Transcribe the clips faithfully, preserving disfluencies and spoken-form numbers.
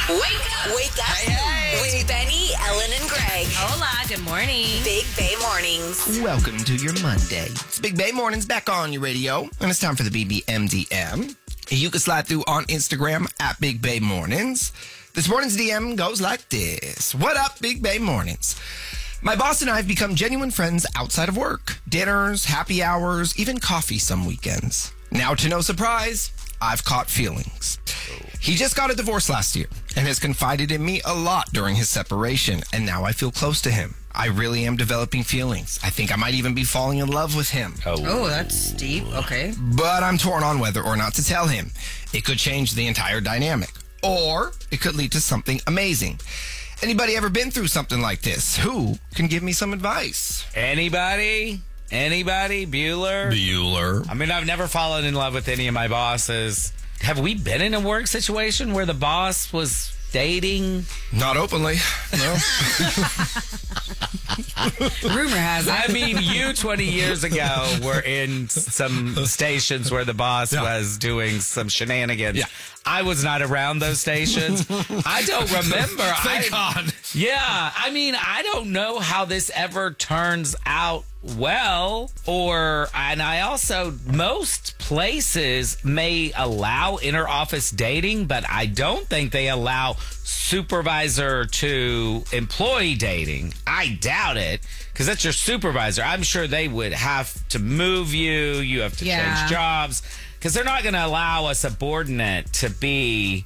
Wake up. Wake up. Hey, hey. With Benny, Ellen, and Greg. Hola, good morning. Big Bay Mornings. Welcome to your Monday. It's Big Bay Mornings back on your radio, and it's time for the B B M D M. You can slide through on Instagram at Big Bay Mornings. This morning's D M goes like this. What up, Big Bay Mornings? My boss and I have become genuine friends outside of work. Dinners, happy hours, even coffee some weekends. Now, to no surprise, I've caught feelings. He just got a divorce last year and has confided in me a lot during his separation, and now I feel close to him. I really am developing feelings. I think I might even be falling in love with him. Oh, oh that's steep. Okay. But I'm torn on whether or not to tell him. It could change the entire dynamic, or it could lead to something amazing. Anybody ever been through something like this? Who can give me some advice? Anybody? Anybody? Bueller? Bueller. I mean, I've never fallen in love with any of my bosses. Have we been in a work situation where the boss was dating? Not openly, no. Rumor has it. I mean, you twenty years ago were in some stations where the boss yeah. was doing some shenanigans. Yeah. I was not around those stations. I don't remember. Thank I, God. Yeah. I mean, I don't know how this ever turns out well, or, and I also, most places may allow inter-office dating, but I don't think they allow supervisor to employee dating. I doubt it, because that's your supervisor. I'm sure they would have to move you. You have to yeah. change jobs, because they're not going to allow a subordinate to be...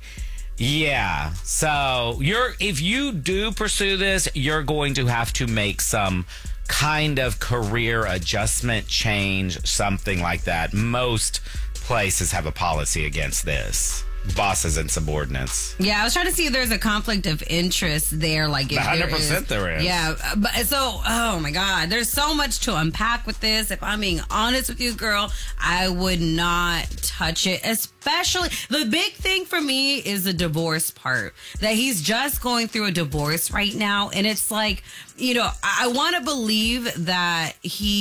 Yeah. So you're if you do pursue this, you're going to have to make some kind of career adjustment change, something like that. Most places have a policy against this. Bosses and subordinates. Yeah, I was trying to see if there's a conflict of interest there. Like, if one hundred percent there is. there is. Yeah, but so, oh my God, there's so much to unpack with this. If I'm being honest with you, girl, I would not touch it. Especially, the big thing for me is the divorce part. That he's just going through a divorce right now. And it's like, you know, I, I want to believe that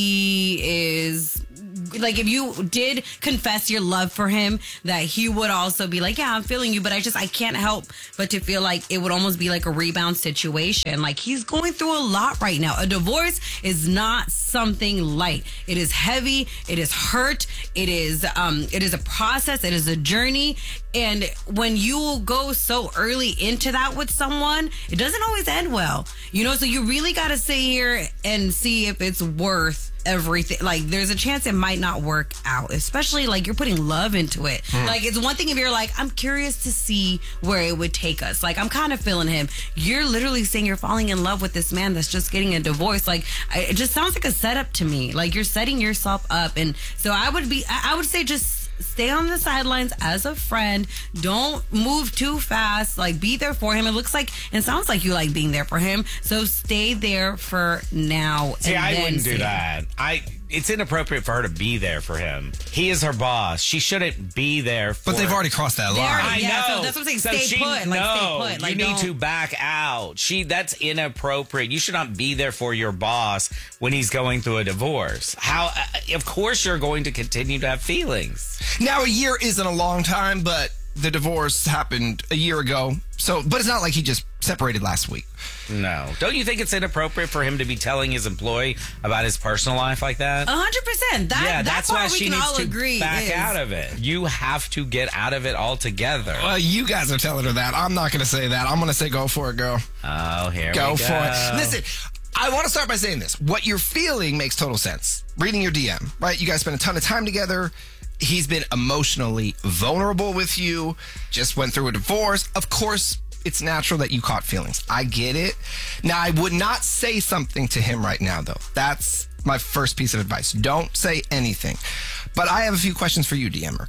he is... Like, if you did confess your love for him, that he would also be like, yeah, I'm feeling you, but I just, I can't help but to feel like it would almost be like a rebound situation. Like, he's going through a lot right now. A divorce is not something light. It is heavy. It is hurt. It is, um, it is a process. It is a journey. And when you go so early into that with someone, it doesn't always end well. You know, so you really got to sit here and see if it's worth everything. Like, there's a chance it might not work out, especially like you're putting love into it. Mm. Like, it's one thing if you're like, I'm curious to see where it would take us. Like, I'm kind of feeling him. You're literally saying you're falling in love with this man that's just getting a divorce. Like, I, it just sounds like a setup to me. Like, you're setting yourself up. And so I would be, I, I would say just stay on the sidelines as a friend. Don't move too fast. Like, be there for him. It looks like, and sounds like you like being there for him. So stay there for now. See, and I then wouldn't see. do that. I. It's inappropriate for her to be there for him. He is her boss. She shouldn't be there for But they've already crossed that line. Already, I yeah, know. So that's what I'm saying. So Stay she, put. Like, no, stay put. Like, you need don't... to back out. She That's inappropriate. You should not be there for your boss when he's going through a divorce. How? Uh, of course you're going to continue to have feelings. Now, a year isn't a long time, but the divorce happened a year ago. So, but it's not like he just separated last week. No. Don't you think it's inappropriate for him to be telling his employee about his personal life like that? A hundred percent. That, yeah, that's, that's why why we she can needs all to agree back is, out of it. You have to get out of it altogether. Well, you guys are telling her that. I'm not going to say that. I'm going to say go for it, girl. Oh, here go we go. for it. Listen, I want to start by saying this. What you're feeling makes total sense. Reading your D M, right? You guys spend a ton of time together. He's been emotionally vulnerable with you. Just went through a divorce. Of course, it's natural that you caught feelings. I get it. Now, I would not say something to him right now, though. That's my first piece of advice. Don't say anything. But I have a few questions for you, D M-er.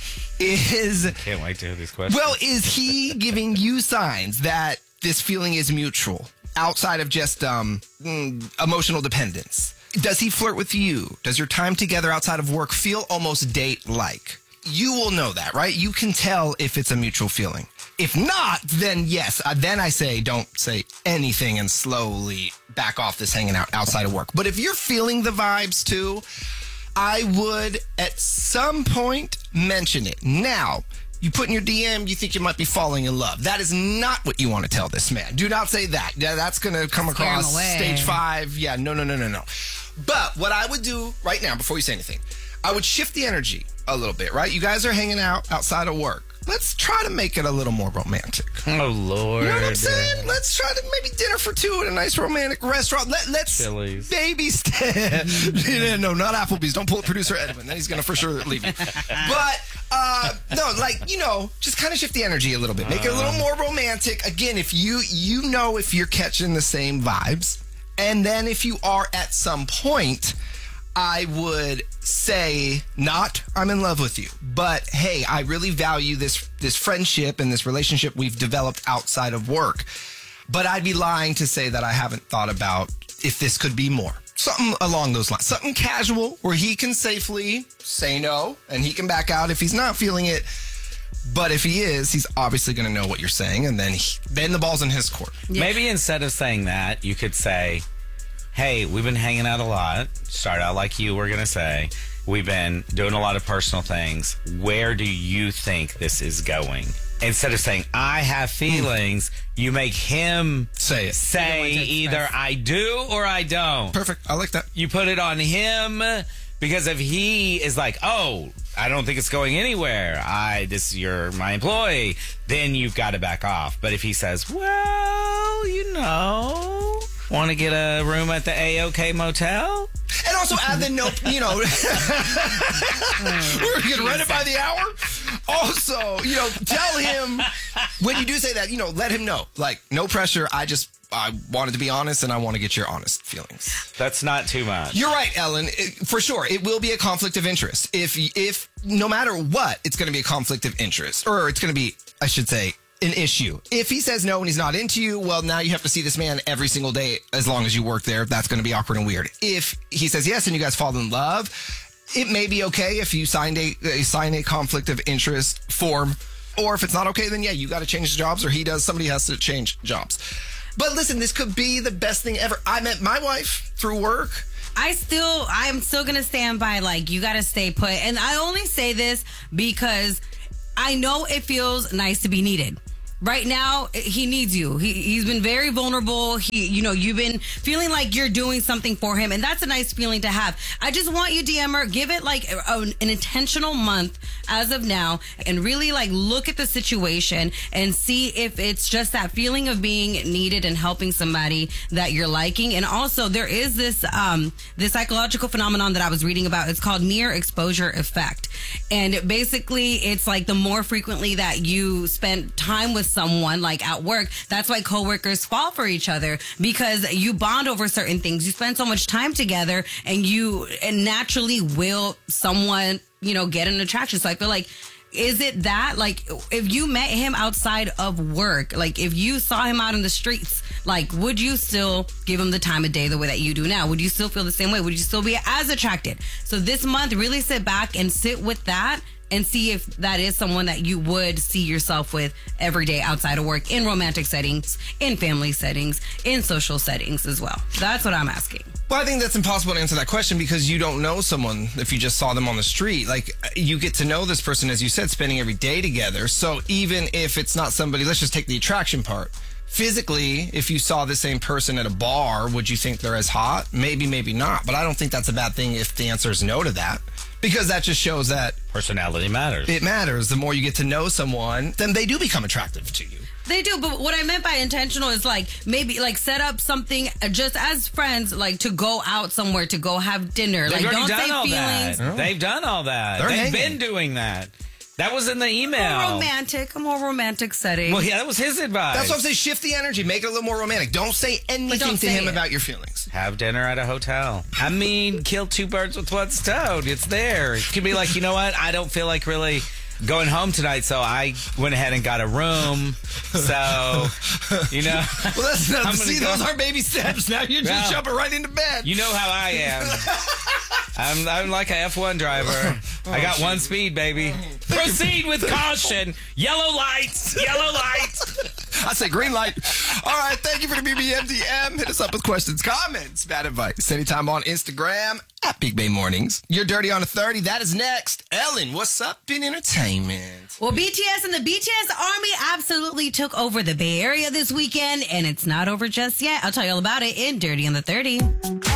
Is Can't wait to hear these questions. Well, is he giving you signs that this feeling is mutual outside of just um, mm, emotional dependence? Does he flirt with you? Does your time together outside of work feel almost date-like? You will know that, right? You can tell if it's a mutual feeling. If not, then yes. Uh, then I say don't say anything and slowly back off this hanging out outside of work. But if you're feeling the vibes too, I would at some point mention it. Now, you put in your D M, you think you might be falling in love. That is not what you want to tell this man. Do not say that. Yeah, that's going to come Scare him across away. stage five. Yeah, no, no, no, no, no. But what I would do right now, before you say anything, I would shift the energy a little bit, right? You guys are hanging out outside of work. Let's try to make it a little more romantic. Oh, Lord. You know what I'm saying? Let's try to maybe dinner for two at a nice romantic restaurant. Let, let's Chili's. baby step. No, not Applebee's. Don't pull producer Edwin. Then he's going to for sure leave you. But, uh, no, like, you know, just kind of shift the energy a little bit. Make it a little more romantic. Again, if you, you know if you're catching the same vibes. And then if you are at some point, I would say not I'm in love with you, but hey, I really value this this friendship and this relationship we've developed outside of work. But I'd be lying to say that I haven't thought about if this could be more. Something along those lines. Something casual where he can safely say no and he can back out if he's not feeling it. But if he is, he's obviously going to know what you're saying, and then he, then the ball's in his court. Yeah. Maybe instead of saying that, you could say, hey, we've been hanging out a lot. Start out like you were going to say. We've been doing a lot of personal things. Where do you think this is going? Instead of saying, I have feelings, you make him Say it. say either I do or I don't. Perfect. I like that. You put it on him, because if he is like, oh, I don't think it's going anywhere. I this you're my employee, then you've got to back off. But if he says, well, you know, want to get a room at the A O K Motel? And also add the note, you know, we're getting read it by the hour. Also, you know, tell him when you do say that, you know, let him know. Like, no pressure. I just, I wanted to be honest and I want to get your honest feelings. That's not too much. You're right, Ellen. It, for sure. It will be a conflict of interest. If, if no matter what, it's going to be a conflict of interest. Or it's going to be, I should say, an issue. If he says no and he's not into you, well, now you have to see this man every single day as long as you work there. That's going to be awkward and weird. If he says yes and you guys fall in love, it may be okay if you signed a, uh, sign a conflict of interest form. Or if it's not okay, then yeah, you got to change jobs, or he does. Somebody has to change jobs. But listen, this could be the best thing ever. I met my wife through work. I still, I'm still going to stand by, like, you got to stay put. And I only say this because I know it feels nice to be needed. Right now, he needs you. He, he's been very vulnerable. He, you know, you've been feeling like you're doing something for him, and that's a nice feeling to have. I just want you, D M R, give it like a, an intentional month as of now, and really like look at the situation and see if it's just that feeling of being needed and helping somebody that you're liking. And also, there is this um this psychological phenomenon that I was reading about. It's called near exposure effect, and basically, it's like the more frequently that you spend time with someone, like at work, that's why coworkers fall for each other, because you bond over certain things. You spend so much time together, and you and naturally will someone, you know, get an attraction. So I feel like, is it that, like, if you met him outside of work, like if you saw him out in the streets, like, would you still give him the time of day the way that you do now? Would you still feel the same way? Would you still be as attracted? So this month, really sit back and sit with that and see if that is someone that you would see yourself with every day outside of work, in romantic settings, in family settings, in social settings as well. That's what I'm asking. Well, I think that's impossible to answer that question because you don't know someone if you just saw them on the street. Like, you get to know this person, as you said, spending every day together. So even if it's not somebody, let's just take the attraction part. Physically, if you saw the same person at a bar, would you think they're as hot? Maybe, maybe not. But I don't think that's a bad thing if the answer is no to that. Because that just shows that personality matters. It matters. The more you get to know someone, then they do become attractive to you. They do, but what I meant by intentional is like maybe like set up something just as friends, like to go out somewhere, to go have dinner. They've like already don't done say all feelings. that. They've done all that. They're They've hanging. been doing that. That was in the A email. more romantic, a more romantic setting. Well, yeah, that was his advice. That's what I'm saying. Shift the energy. Make it a little more romantic. Don't say anything don't to say him it. about your feelings. Have dinner at a hotel. I mean, kill two birds with one stone. It's there. It could be like, you know what? I don't feel like really going home tonight, so I went ahead and got a room. So, you know. Well, that's not, I'm see, gonna go- those are baby steps. Now you're just Well, jumping right into bed. You know how I am. I'm, I'm like a F one driver. I got one speed, baby. Proceed with caution. Yellow lights. Yellow lights. I say green light. All right, thank you for the B B M D M. Hit us up with questions, comments, bad advice. Anytime on Instagram at Big Bay Mornings. You're Dirty on a thirty. That is next. Ellen, what's up in entertainment? Well, B T S and the B T S Army absolutely took over the Bay Area this weekend, and it's not over just yet. I'll tell you all about it in Dirty on the thirty.